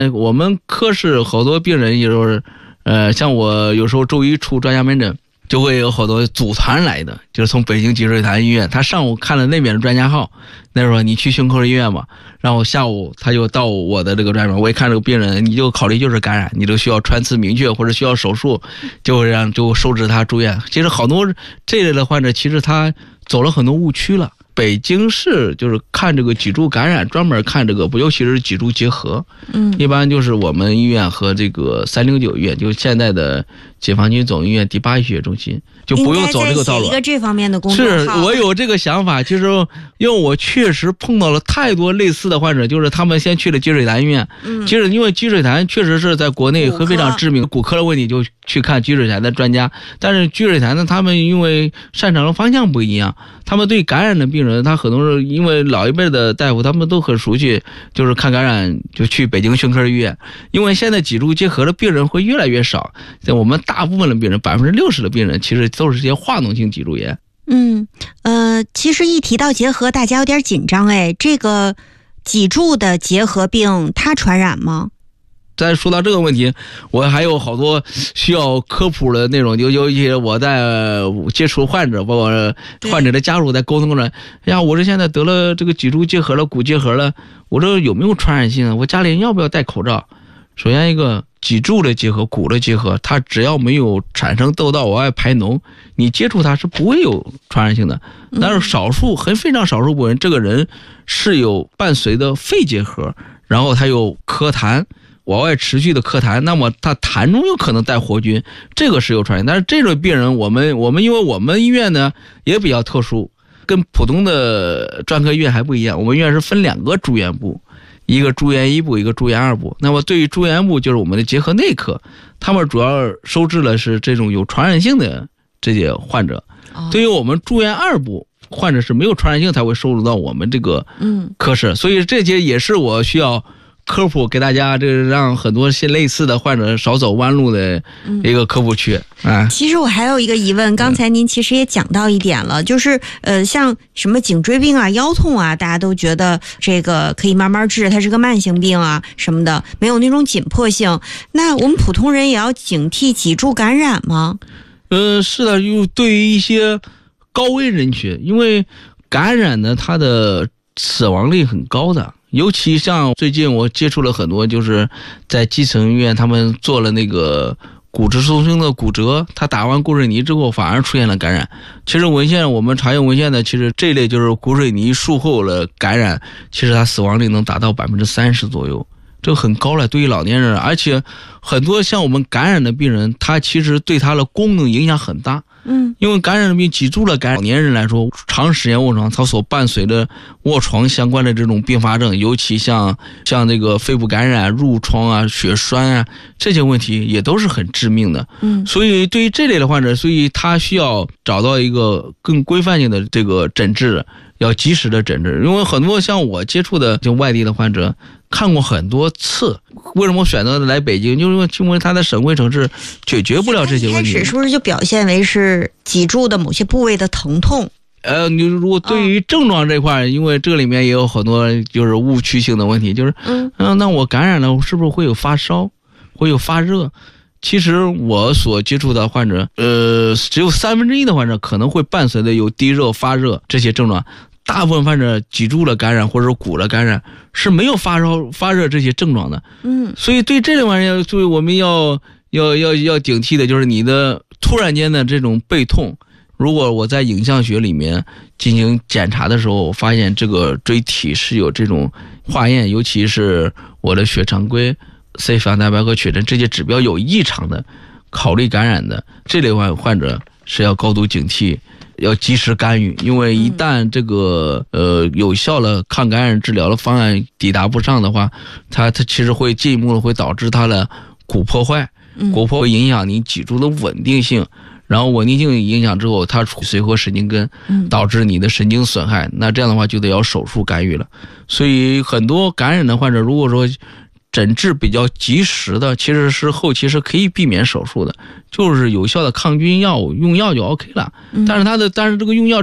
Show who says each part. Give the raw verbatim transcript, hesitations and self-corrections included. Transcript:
Speaker 1: 我们科室好多病人，有时候，呃，像我有时候周一出专家门诊，就会有好多组团来的，就是从北京积水潭医院，他上午看了那边的专家号，那时候你去胸口医院嘛，然后下午他就到我的这个专门，我一看这个病人，你就考虑就是感染，你就需要穿刺明确或者需要手术，就会让就收治他住院。其实好多这类的患者，其实他走了很多误区了。北京市就是看这个脊柱感染，专门看这个，尤其是脊柱结核，嗯，一般就是我们医院和这个三零九医院，就是现在的解放军总医院第八医学中心，就不用走这个道路。
Speaker 2: 一个这方面的工作。
Speaker 1: 是我有这个想法，其实因为我确实碰到了太多类似的患者，就是他们先去了积水潭医院，嗯，其实因为积水潭确实是在国内非常知名，骨科的问题就去看积水潭的专家，但是积水潭呢，他们因为擅长的方向不一样，他们对感染的病人，他很多是因为老一辈的大夫他们都很熟悉，就是看感染就去北京胸科医院，因为现在脊柱结核的病人会越来越少，在我们大部分的病人，百分之六十的病人其实都是这些化脓性脊柱炎。
Speaker 2: 嗯，呃，其实一提到结核，大家有点紧张哎，这个脊柱的结核病它传染吗？
Speaker 1: 再说到这个问题，我还有好多需要科普的内容，就尤其我在接触患者，包括患者的家属在沟通过程，哎呀，我这现在得了这个脊柱结核了，骨结核了，我这有没有传染性？我家里人要不要戴口罩？首先一个脊柱的结核、骨的结合，它只要没有产生窦道往外排脓，你接触它是不会有传染性的。但是少数很非常少数部分人，这个人是有伴随的肺结核，然后他有咳痰。往外持续的咳痰，那么他痰中有可能带活菌，这个是有传染。但是这种病人，我们我们因为我们医院呢也比较特殊，跟普通的专科医院还不一样。我们医院是分两个住院部，一个住院一部，一个住院二部。那么对于住院部就是我们的结核内科，他们主要收治的是这种有传染性的这些患者。哦、对于我们住院二部，患者是没有传染性才会收入到我们这个科室，嗯、所以这些也是我需要科普给大家，这个让很多些类似的患者少走弯路的一个科普区。嗯、啊，
Speaker 2: 其实我还有一个疑问，刚才您其实也讲到一点了，就是呃，像什么颈椎病啊、腰痛啊，大家都觉得这个可以慢慢治，它是个慢性病啊什么的，没有那种紧迫性。那我们普通人也要警惕脊柱感染吗？
Speaker 1: 呃，是的，就对于一些高危人群，因为感染呢，它的死亡率很高的。尤其像最近我接触了很多，就是在基层医院，他们做了那个骨质疏松的骨折，他打完骨水泥之后反而出现了感染。其实文献我们查阅文献的，其实这类就是骨水泥术后的感染，其实它死亡率能达到百分之三十左右，这个很高了。对于老年人，而且很多像我们感染的病人，他其实对他的功能影响很大。嗯，因为感染病脊柱的感染，老年人来说，长时间卧床，它所伴随的卧床相关的这种并发症，尤其像像这个肺部感染、褥疮啊、血栓啊这些问题，也都是很致命的。嗯，所以对于这类的患者，所以他需要找到一个更规范性的这个诊治，要及时的诊治。因为很多像我接触的就外地的患者，看过很多次，为什么选择来北京？就是因为他的省会城市解决不了这些问题。
Speaker 2: 开始是不是就表现为是脊柱的某些部位的疼痛？
Speaker 1: 呃，你如果对于症状这块，哦、因为这里面也有很多就是误区性的问题，就是嗯、呃，那我感染了，是不是会有发烧，会有发热？其实我所接触的患者，呃，只有三分之一的患者可能会伴随的有低热、发热这些症状。大部分患者脊柱的感染或者骨的感染是没有发烧、发热这些症状的。嗯，所以对这类玩意儿，所以我们要要要要警惕的就是你的突然间的这种背痛。如果我在影像学里面进行检查的时候，我发现这个椎体是有这种化验，尤其是我的血常规、C 反蛋白和血沉这些指标有异常的，考虑感染的这类患患者是要高度警惕。要及时干预，因为一旦这个呃有效的抗感染治疗的方案抵达不上的话，它它其实会进一步的会导致它的骨破坏，骨破会影响你脊柱的稳定性，然后稳定性影响之后，它随后神经根，导致你的神经损害，那这样的话就得要手术干预了。所以很多感染的患者，如果说诊治比较及时的，其实是后期是可以避免手术的，就是有效的抗菌药物用药就 OK 了。但是它的但是这个用药